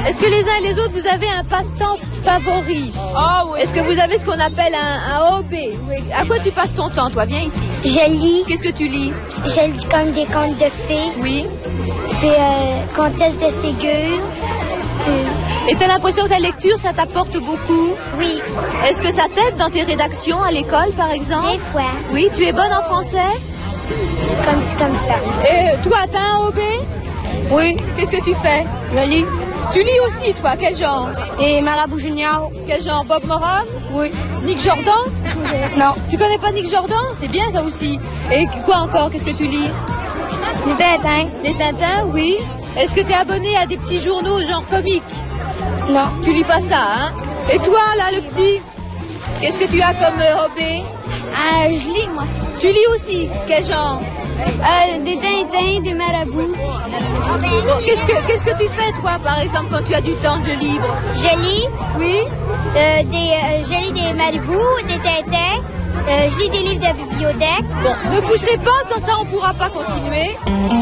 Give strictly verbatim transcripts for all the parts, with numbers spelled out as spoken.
Est-ce que les uns et les autres, vous avez un passe-temps favori? Ah oui. Est-ce que vous avez ce qu'on appelle un, un hobby? Oui. À quoi tu passes ton temps, toi? Viens ici. Je lis. Qu'est-ce que tu lis? Je lis comme des contes de fées. Oui. Puis, euh, comtesse de Ségur. Puis... Et t'as l'impression que la lecture, ça t'apporte beaucoup? Oui. Est-ce que ça t'aide dans tes rédactions à l'école, par exemple? Des fois. Oui, tu es bonne en français? Comme, comme ça. Et toi, t'as un hobby? Oui. Qu'est-ce que tu fais? Je lis. Tu lis aussi, toi? Quel genre? Et Marabout Junior. Quel genre? Bob Moran? Oui. Nick Jordan? Non. Tu connais pas Nick Jordan? C'est bien, ça aussi. Et quoi encore? Qu'est-ce que tu lis? Les Tintins. Les Tintins, oui. Est-ce que tu es abonné à des petits journaux genre comiques? Non. Tu lis pas ça, hein? Et toi, là, le petit? Qu'est-ce que tu as comme euh, hobby? Ah, je lis, moi. Tu lis aussi? Quel genre? Euh, des Tintins, des Marabouts. Bon, qu'est-ce que qu'est-ce que tu fais, toi, par exemple, quand tu as du temps de libre? Je lis. Oui? Euh, des, euh, je lis des Marabouts, des Tintins. Euh, je lis des livres de bibliothèque. Bon, ne poussez pas, sans ça, on pourra pas continuer.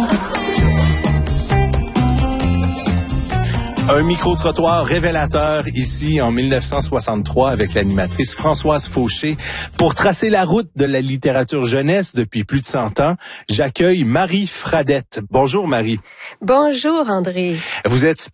Un micro-trottoir révélateur ici en mille neuf cent soixante-trois avec l'animatrice Françoise Fauché. Pour tracer la route de la littérature jeunesse depuis plus de cent ans, j'accueille Marie Fradette. Bonjour Marie. Bonjour André. Vous êtes